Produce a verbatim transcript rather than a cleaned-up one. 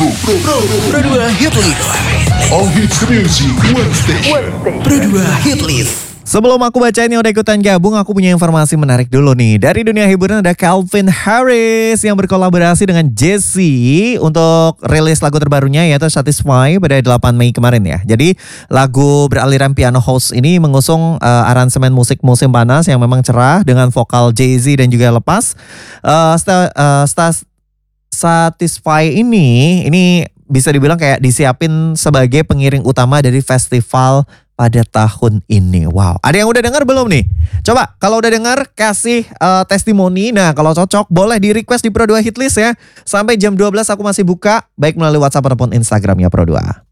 Pro, Pro, Pro dua Hit List. All hits music, one station. Pro dua Hit List. Sebelum aku bacain yang udah ikutan gabung, aku punya informasi menarik dulu nih. Dari dunia hiburan ada Calvin Harris yang berkolaborasi dengan Jay-Z untuk rilis lagu terbarunya yaitu Satisfy pada delapan Mei kemarin ya. Jadi lagu beraliran piano house ini mengusung uh, aransemen musik musim panas yang memang cerah dengan vokal Jay-Z dan juga lepas. Uh, sta, uh, sta, Satisfy ini, ini bisa dibilang kayak disiapin sebagai pengiring utama dari festival pada tahun ini. Wow, ada yang udah dengar belum nih? Coba kalau udah dengar kasih uh, testimoni. Nah kalau cocok boleh di request di Pro dua Hitlist ya. Sampai jam dua belas aku masih buka baik melalui WhatsApp ataupun Instagram ya Pro dua.